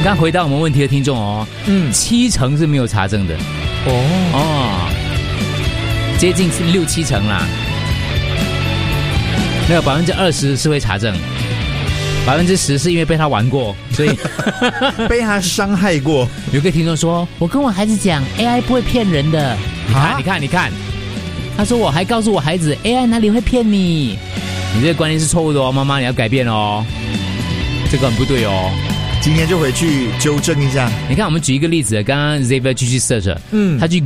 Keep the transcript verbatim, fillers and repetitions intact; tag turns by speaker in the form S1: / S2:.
S1: 刚回答我们问题的听众哦，嗯，七成是没有查证的，哦哦，接近是六七成啦。没有百分之二十是会查证，百分之十是因为被他玩过，所以
S2: 被他伤害过。
S1: 有个听众说，我跟我孩子讲 A I 不会骗人的，你看你看你看，他说我还告诉我孩子 A I 哪里会骗你，你这个观念是错误的哦，妈妈你要改变哦，这个很不对哦。
S2: 今天就回去纠正一下。
S1: 你看，我们举一个例子，刚刚 Xavier 继续 search， 嗯，他去